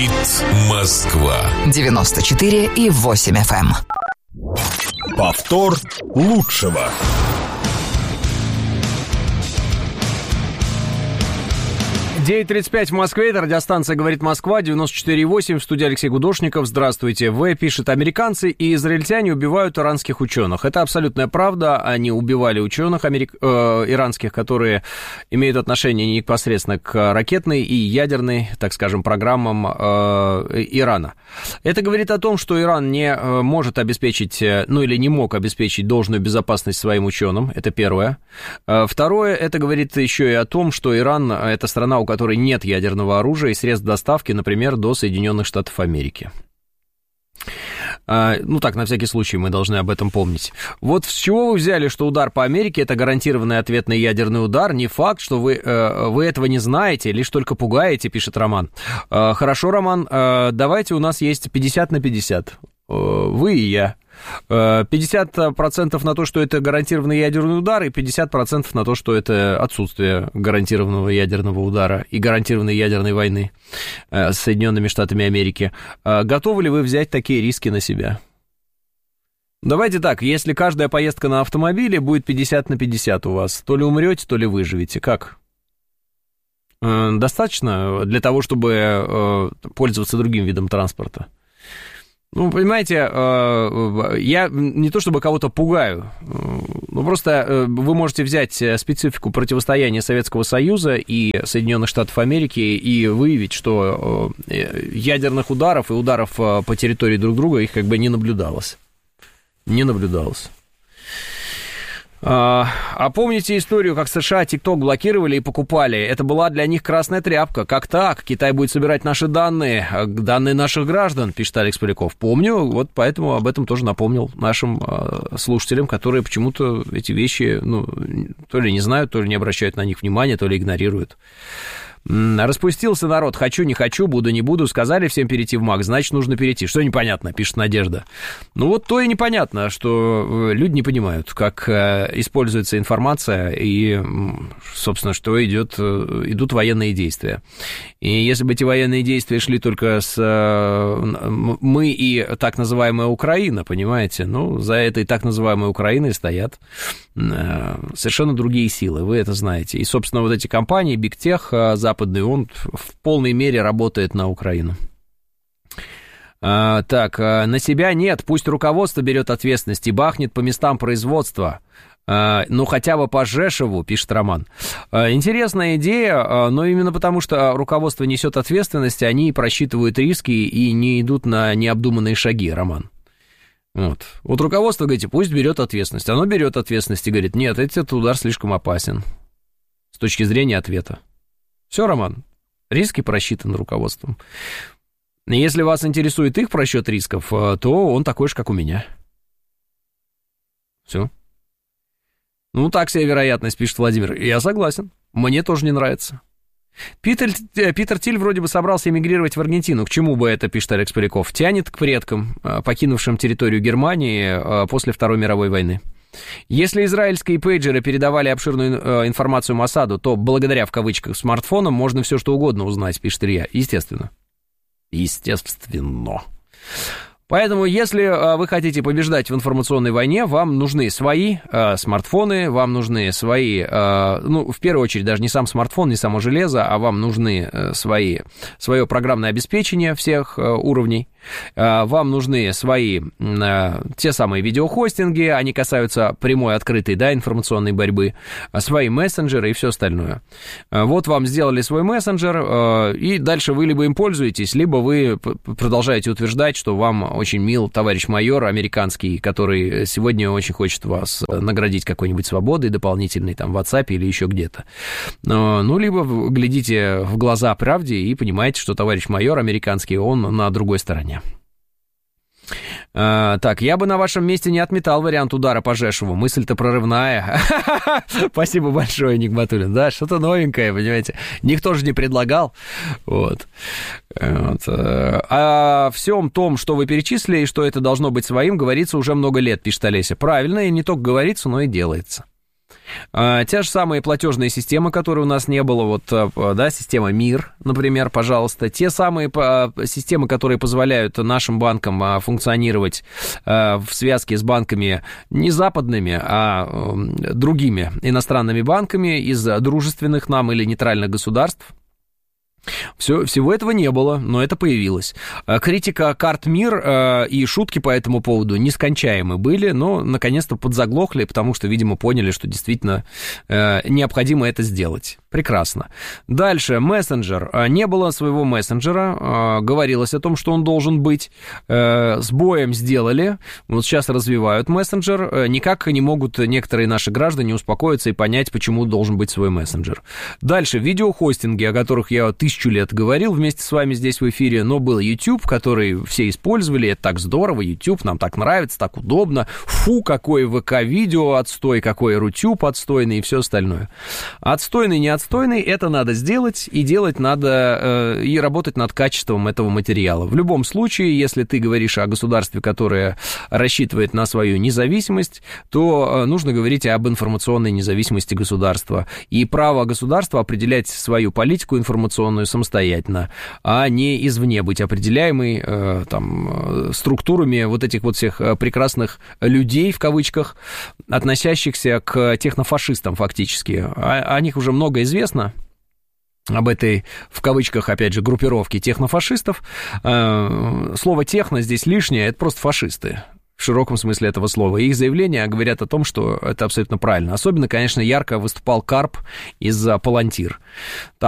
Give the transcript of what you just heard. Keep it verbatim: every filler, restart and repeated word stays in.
Говорит Москва. девяносто четыре и восемь эф эм. Повтор лучшего. девять тридцать пять в Москве, это радиостанция «Говорит Москва», девяносто четыре и восемь, в студии Алексей Гудошников. Здравствуйте. В пишет: американцы и израильтяне убивают иранских ученых. Это абсолютная правда. Они убивали ученых америк... э, иранских, которые имеют отношение непосредственно к ракетной и ядерной, так скажем, программам э, Ирана. Это говорит о том, что Иран не может обеспечить, ну или не мог обеспечить должную безопасность своим ученым. Это первое. Второе, это говорит еще и о том, что Иран — это страна, у которой нет ядерного оружия и средств доставки, например, до Соединенных Штатов Америки. Ну так, на всякий случай мы должны об этом помнить. Вот с чего вы взяли, что удар по Америке — это гарантированный ответный ядерный удар? Не факт, что вы, вы этого не знаете, лишь только пугаете, пишет Роман. Хорошо, Роман, давайте, у нас есть пятьдесят на пятьдесят. Вы и я. пятьдесят процентов на то, что это гарантированный ядерный удар, и пятьдесят процентов на то, что это отсутствие гарантированного ядерного удара и гарантированной ядерной войны с Соединенными Штатами Америки. Готовы ли вы взять такие риски на себя? Давайте так, если каждая поездка на автомобиле будет пятьдесят на пятьдесят у вас, то ли умрете, то ли выживете. Как? Достаточно для того, чтобы пользоваться другим видом транспорта? Ну, понимаете, я не то чтобы кого-то пугаю, но просто вы можете взять специфику противостояния Советского Союза и Соединенных Штатов Америки и выявить, что ядерных ударов и ударов по территории друг друга их как бы не наблюдалось. Не наблюдалось. А помните историю, как США TikTok блокировали и покупали? Это была для них красная тряпка. Как так? Китай будет собирать наши данные, данные наших граждан, пишет Алекс Поляков. Помню, вот поэтому об этом тоже напомнил нашим слушателям, которые почему-то эти вещи, ну, то ли не знают, то ли не обращают на них внимания, то ли игнорируют. Распустился народ, хочу, не хочу, буду, не буду. Сказали всем перейти в МАК, значит, нужно перейти. Что непонятно, пишет Надежда. Ну, вот то и непонятно, что люди не понимают, как используется информация и, собственно, что идет, идут военные действия. И если бы эти военные действия шли только с мы и так называемая Украина, понимаете, ну, за этой так называемой Украиной стоят совершенно другие силы, вы это знаете. И, собственно, вот эти компании, Big Tech, западный, он в полной мере работает на Украину. А, так, на себя нет, пусть руководство берет ответственность и бахнет по местам производства. А, ну, хотя бы по Жешеву, пишет Роман. А, интересная идея, но именно потому, что руководство несет ответственность, они просчитывают риски и не идут на необдуманные шаги, Роман. Вот. Вот руководство, говорите, пусть берет ответственность. Оно берет ответственность и говорит, нет, этот удар слишком опасен с точки зрения ответа. Все, Роман, риски просчитаны руководством. Если вас интересует их просчет рисков, то он такой же, как у меня. Все. Ну, так себе вероятность, пишет Владимир. Я согласен, мне тоже не нравится. Питер, Питер Тиль вроде бы собрался эмигрировать в Аргентину. К чему бы это, пишет Алекс Поляков? Тянет к предкам, покинувшим территорию Германии после Второй мировой войны. Если израильские пейджеры передавали обширную информацию Моссаду, то благодаря, в кавычках, смартфонам можно все что угодно узнать, пишет Илья. Естественно. Естественно. Поэтому, если вы хотите побеждать в информационной войне, вам нужны свои э, смартфоны, вам нужны свои, э, ну, в первую очередь, даже не сам смартфон, не само железо, а вам нужны э, свои, свое программное обеспечение всех э, уровней, э, вам нужны свои, э, те самые видеохостинги, они касаются прямой, открытой, да, информационной борьбы, э, свои мессенджеры и все остальное. Э, вот вам сделали свой мессенджер, э, и дальше вы либо им пользуетесь, либо вы продолжаете утверждать, что вам очень мил товарищ майор американский, который сегодня очень хочет вас наградить какой-нибудь свободой дополнительной, там, в WhatsApp или еще где-то. Ну, либо глядите в глаза правде и понимаете, что товарищ майор американский, он на другой стороне. А, так, я бы на вашем месте не отметал вариант удара по Жешеву. Мысль-то прорывная. Спасибо большое, Нигматуллин. Да, что-то новенькое, понимаете. Никто же не предлагал. Вот. Вот. О всем том, что вы перечислили, и что это должно быть своим, говорится уже много лет, пишет Олеся. Правильно, и не только говорится, но и делается. А, те же самые платежные системы, которые у нас не было, вот, да, система МИР, например, пожалуйста, те самые системы, которые позволяют нашим банкам функционировать в связке с банками не западными, а другими иностранными банками из дружественных нам или нейтральных государств. Все, всего этого не было, но это появилось. Критика карт МИР э, и шутки по этому поводу нескончаемы были, но наконец-то подзаглохли, потому что, видимо, поняли, что действительно э, необходимо это сделать. Прекрасно. Дальше, мессенджер. Не было своего мессенджера, э, говорилось о том, что он должен быть. Э, с боем сделали, вот сейчас развивают мессенджер. Э, никак не могут некоторые наши граждане успокоиться и понять, почему должен быть свой мессенджер. Дальше, видеохостинги, о которых я тысячу Тысячу лет говорил вместе с вами здесь в эфире, но был YouTube, который все использовали, это так здорово, YouTube, нам так нравится, так удобно, фу, какое ВК-видео отстой, какой Рутюб отстойный и все остальное. Отстойный, не отстойный, это надо сделать, и делать надо, э, и работать над качеством этого материала. В любом случае, если ты говоришь о государстве, которое рассчитывает на свою независимость, то э, нужно говорить об информационной независимости государства и право государства определять свою политику информационную самостоятельно, а не извне быть определяемой э, там, структурами вот этих вот всех прекрасных людей, в кавычках, относящихся к технофашистам фактически. О, о них уже много известно, об этой, в кавычках, опять же, группировке технофашистов. Э, слово «техно» здесь лишнее, это просто фашисты. В широком смысле этого слова. Их заявления говорят о том, что это абсолютно правильно. Особенно, конечно, ярко выступал Карп из Палантир.